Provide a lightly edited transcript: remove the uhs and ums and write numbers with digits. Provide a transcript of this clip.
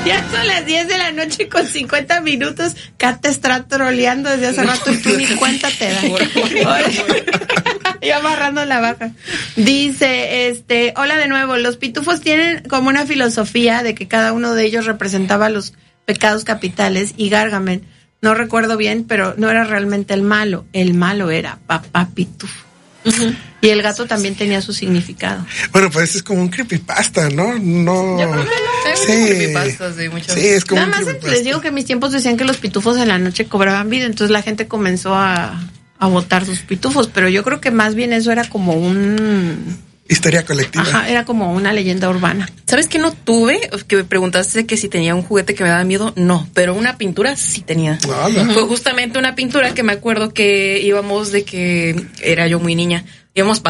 Ya son las 10 de la noche con 50 minutos. Kat te está troleando desde hace rato y tú ni cuenta te das. Y amarrando la vaca. Dice, hola de nuevo, los pitufos tienen como una filosofía de que cada uno de ellos representaba los pecados capitales y Gargamel, no recuerdo bien, pero no era realmente el malo era Papá Pitufo. Uh-huh. Y el gato también tenía su significado. Bueno, pues es como un creepypasta, ¿no? No. Yo creo que no. Sí, creepypastas de muchas veces. Es como nada más les digo que en mis tiempos decían que los pitufos en la noche cobraban vida, entonces la gente comenzó a botar sus pitufos, pero yo creo que más bien eso era como un... historia colectiva. Ajá, era como una leyenda urbana. ¿Sabes qué no tuve? Que me preguntaste que si tenía un juguete que me daba miedo. No, pero una pintura sí tenía. Hola. Fue justamente una pintura que me acuerdo que íbamos de que era yo muy niña. Íbamos